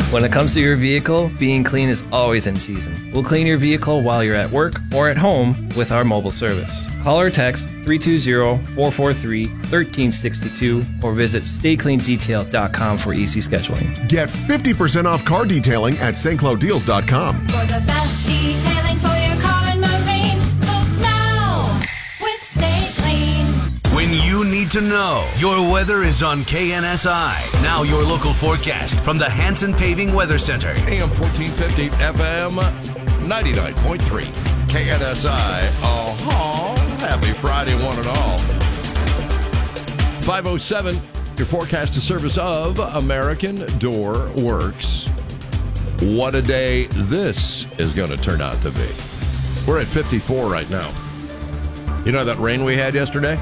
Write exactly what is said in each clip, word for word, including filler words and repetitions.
When it comes to your vehicle, being clean is always in season. We'll clean your vehicle while you're at work or at home with our mobile service. Call or text three two zero, four four three, one three six two or visit stay clean detail dot com for easy scheduling. Get fifty percent off car detailing at St Cloud Deals dot com. For the best detailing for your car and marine, book now with Stay Clean. When you need to know, your weather is on K N S I. Now your local forecast from the Hanson Paving Weather Center. A M fourteen fifty, F M ninety-nine point three. K N S I. Oh, happy Friday, one and all. five oh seven, your forecast to service of American Door Works. What a day this is going to turn out to be. We're at fifty-four right now. You know that rain we had yesterday?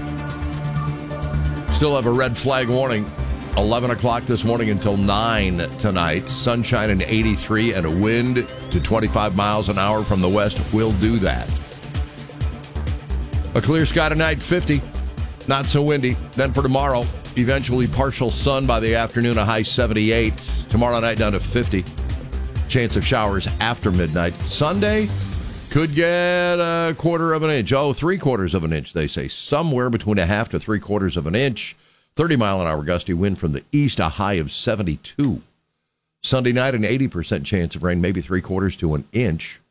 Still have a red flag warning. eleven o'clock this morning until nine tonight. Sunshine and eighty-three and a wind to twenty-five miles an hour from the west will do that. A clear sky tonight, fifty. Not so windy. Then for tomorrow, eventually partial sun by the afternoon, a high seventy-eight. Tomorrow night down to fifty. Chance of showers after midnight. Sunday could get a quarter of an inch. Oh, three quarters of an inch, they say. Somewhere between a half to three quarters of an inch. thirty mile an hour gusty wind from the east, a high of seventy-two. Sunday night, an eighty percent chance of rain, maybe three quarters to an inch.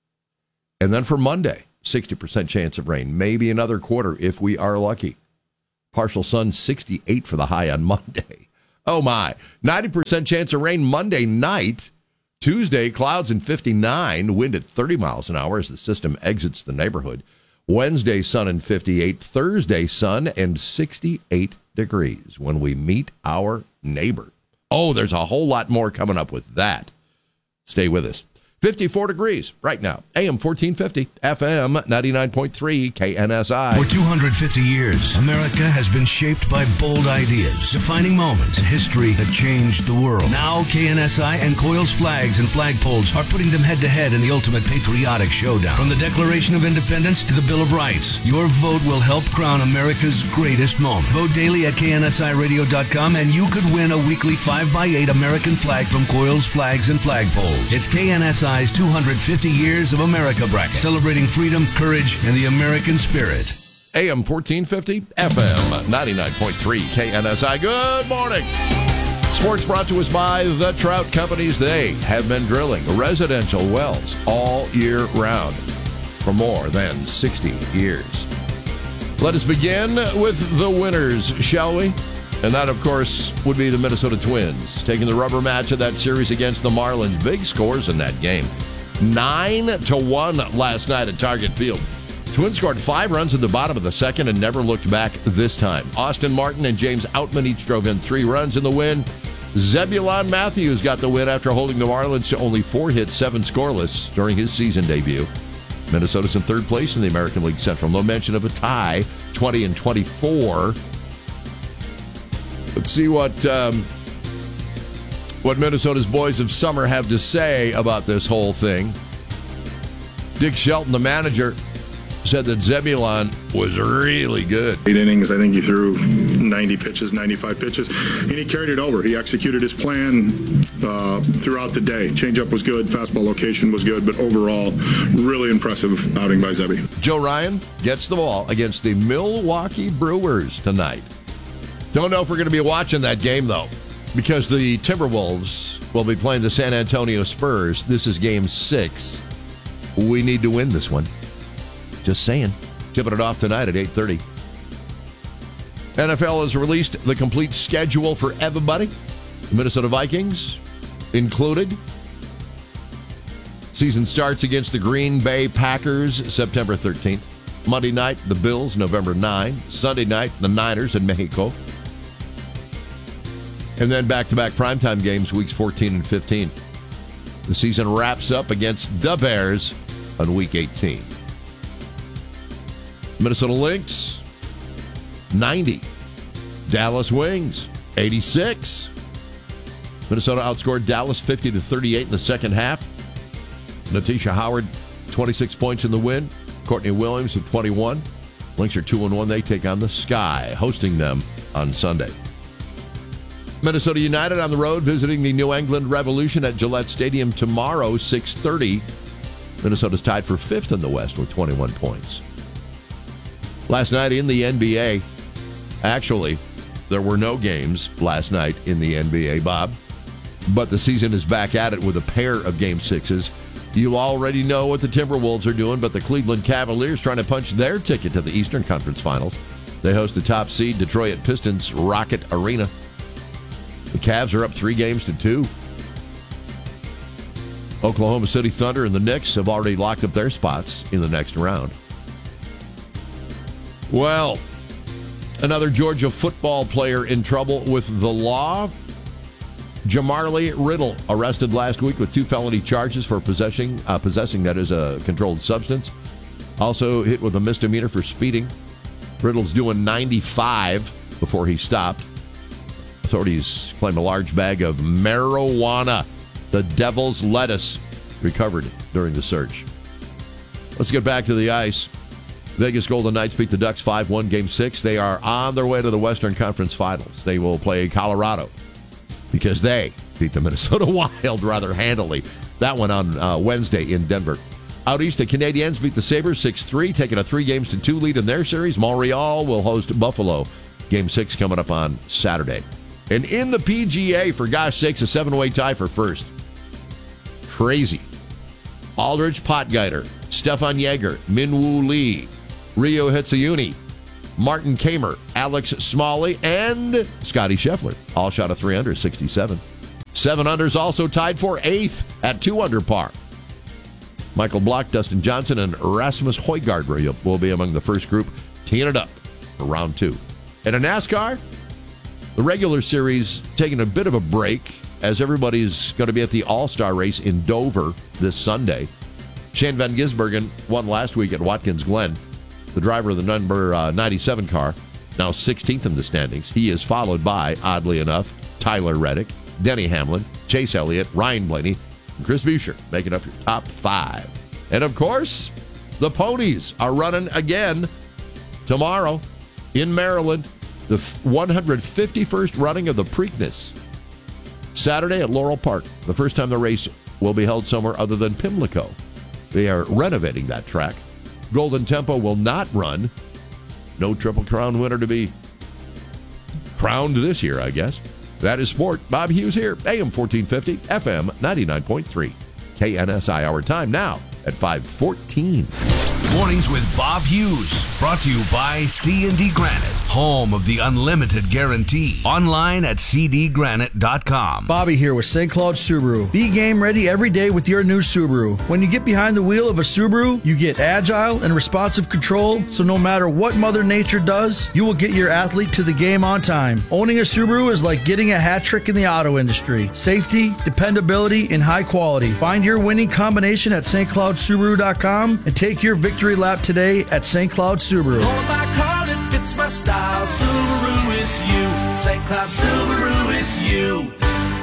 And then for Monday, sixty percent chance of rain, maybe another quarter if we are lucky. Partial sun, sixty-eight for the high on Monday. Oh my, ninety percent chance of rain Monday night. Tuesday, clouds and fifty-nine, wind at thirty miles an hour as the system exits the neighborhood. Wednesday, sun and fifty-eight. Thursday, sun and sixty-eight degrees when we meet our neighbor. Oh, there's a whole lot more coming up with that. Stay with us. fifty-four degrees right now. A M fourteen fifty, F M ninety-nine point three, K N S I. For two hundred fifty years, America has been shaped by bold ideas, defining moments in history that changed the world. Now, K N S I and Coils flags and flagpoles are putting them head-to-head in the ultimate patriotic showdown. From the Declaration of Independence to the Bill of Rights, your vote will help crown America's greatest moment. Vote daily at K N S I radio dot com, and you could win a weekly five by eight American flag from Coils flags and flagpoles. It's K N S I two hundred fifty years of America bracket, celebrating freedom, courage, and the American spirit. A M fourteen fifty, F M ninety-nine point three, K N S I. Good morning. Sports brought to us by the Trout Companies. They have been drilling residential wells all year round for more than sixty years. Let us begin with the winners, shall we? And that, of course, would be the Minnesota Twins, taking the rubber match of that series against the Marlins. Big scores in that game. Nine to one last night at Target Field. Twins scored five runs at the bottom of the second and never looked back this time. Austin Martin and James Outman each drove in three runs in the win. Zebulon Matthews got the win after holding the Marlins to only four hits, seven scoreless during his season debut. Minnesota's in third place in the American League Central. No mention of a tie, twenty and twenty-four. Let's see what um, what Minnesota's Boys of Summer have to say about this whole thing. Dick Shelton, the manager, said that Zebulon was really good. Eight innings, I think he threw ninety pitches, ninety-five pitches, and he carried it over. He executed his plan uh, throughout the day. Changeup was good, fastball location was good, but overall, really impressive outing by Zebby. Joe Ryan gets the ball against the Milwaukee Brewers tonight. Don't know if we're going to be watching that game, though, because the Timberwolves will be playing the San Antonio Spurs. This is game six. We need to win this one. Just saying. Tipping it off tonight at eight thirty. N F L has released the complete schedule for everybody. The Minnesota Vikings included. Season starts against the Green Bay Packers September thirteenth. Monday night, the Bills November ninth. Sunday night, the Niners in Mexico. And then back-to-back primetime games, weeks fourteen and fifteen. The season wraps up against the Bears on week eighteen. Minnesota Lynx, ninety. Dallas Wings, eighty-six. Minnesota outscored Dallas fifty to thirty-eight in the second half. Natisha Howard, twenty-six points in the win. Courtney Williams with twenty-one. Lynx are two and one. They take on the Sky, hosting them on Sunday. Minnesota United on the road visiting the New England Revolution at Gillette Stadium tomorrow, six thirty. Minnesota's tied for fifth in the West with twenty-one points. Last night in the N B A, actually, there were no games last night in the N B A, Bob, but the season is back at it with a pair of game sixes. You already know what the Timberwolves are doing, but the Cleveland Cavaliers trying to punch their ticket to the Eastern Conference Finals. They host the top seed Detroit Pistons Rocket Arena. The Cavs are up three games to two. Oklahoma City Thunder and the Knicks have already locked up their spots in the next round. Well, another Georgia football player in trouble with the law. Jamarly Riddle, arrested last week with two felony charges for possessing, uh, possessing that is a controlled substance. Also hit with a misdemeanor for speeding. Riddle's doing ninety-five before he stopped. Authorities claim a large bag of marijuana, the devil's lettuce, recovered during the search. Let's get back to the ice. Vegas Golden Knights beat the Ducks five one game six. They are on their way to the Western Conference Finals. They will play Colorado because they beat the Minnesota Wild rather handily. That one on uh, Wednesday in Denver. Out east, the Canadiens beat the Sabres six three, taking a three games to two lead in their series. Montreal will host Buffalo. Game six coming up on Saturday. And in the P G A, for gosh sakes, a seven-way tie for first. Crazy. Aldrich Potgieter, Stefan Jaeger, Minwoo Lee, Rio Hitsuyuni, Martin Kamer, Alex Smalley, and Scotty Scheffler. All shot a three under, sixty-seven. Seven unders also tied for eighth at two under par. Michael Block, Dustin Johnson, and Rasmus Højgaard will be among the first group, teeing it up for round two. And in NASCAR, the regular series taking a bit of a break as everybody's going to be at the All-Star race in Dover this Sunday. Shane Van Gisbergen won last week at Watkins Glen. The driver of the number uh, ninety-seven car, now sixteenth in the standings. He is followed by, oddly enough, Tyler Reddick, Denny Hamlin, Chase Elliott, Ryan Blaney, and Chris Buescher, making up your top five. And of course, the ponies are running again tomorrow in Maryland. The one hundred fifty-first running of the Preakness. Saturday at Laurel Park. The first time the race will be held somewhere other than Pimlico. They are renovating that track. Golden Tempo will not run. No Triple Crown winner to be crowned this year, I guess. That is sport. Bob Hughes here. A M fourteen fifty, F M ninety-nine point three. K N S I. Our time now at five fourteen. Mornings with Bob Hughes. Brought to you by C and D Granite. Home of the unlimited guarantee. Online at c d granite dot com. Bobby here with Saint Cloud Subaru. Be game ready every day with your new Subaru. When you get behind the wheel of a Subaru, you get agile and responsive control, so no matter what Mother Nature does, you will get your athlete to the game on time. Owning a Subaru is like getting a hat trick in the auto industry. Safety, dependability, and high quality. Find your winning combination at st cloud subaru dot com and take your victory lap today at Saint Cloud Subaru. Fits my style, Subaru, it's you. Saint Cloud Subaru, it's you.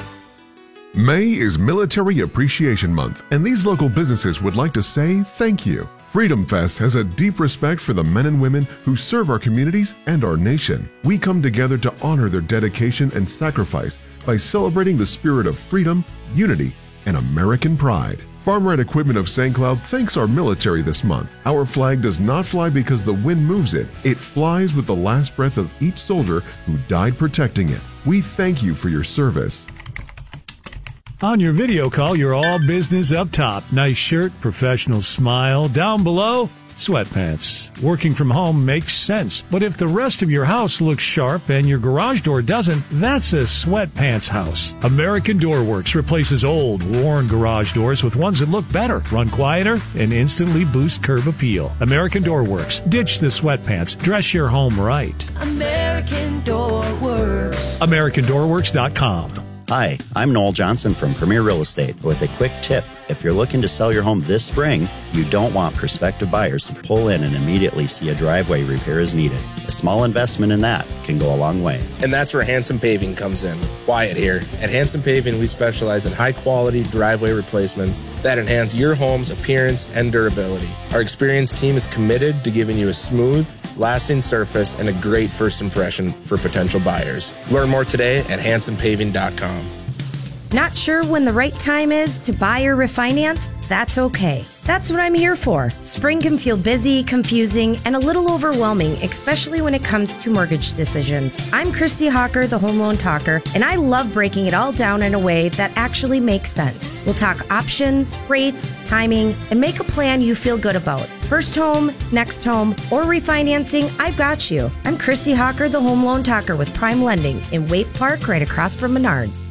May is Military Appreciation Month, and these local businesses would like to say thank you. Freedom Fest has a deep respect for the men and women who serve our communities and our nation. We come together to honor their dedication and sacrifice by celebrating the spirit of freedom, unity, and American pride. Farm Red Equipment of Saint Cloud thanks our military this month. Our flag does not fly because the wind moves it. It flies with the last breath of each soldier who died protecting it. We thank you for your service. On your video call, you're all business up top. Nice shirt, professional smile. Down below, sweatpants. Working from home makes sense. But if the rest of your house looks sharp and your garage door doesn't, that's a sweatpants house. American Door Works replaces old, worn garage doors with ones that look better, run quieter, and instantly boost curb appeal. American Door Works. Ditch the sweatpants. Dress your home right. American Door Works. American Door Works dot com. Hi, I'm Noel Johnson from Premier Real Estate with a quick tip. If you're looking to sell your home this spring, you don't want prospective buyers to pull in and immediately see a driveway repair is needed. A small investment in that can go a long way. And that's where Hanson Paving comes in. Wyatt here. At Hanson Paving, we specialize in high-quality driveway replacements that enhance your home's appearance and durability. Our experienced team is committed to giving you a smooth, lasting surface and a great first impression for potential buyers. Learn more today at hanson paving dot com. Not sure when the right time is to buy or refinance? That's okay. That's what I'm here for. Spring can feel busy, confusing, and a little overwhelming, especially when it comes to mortgage decisions. I'm Christy Hawker, the Home Loan Talker, and I love breaking it all down in a way that actually makes sense. We'll talk options, rates, timing, and make a plan you feel good about. First home, next home, or refinancing, I've got you. I'm Christy Hawker, the Home Loan Talker with Prime Lending in Waite Park, right across from Menards.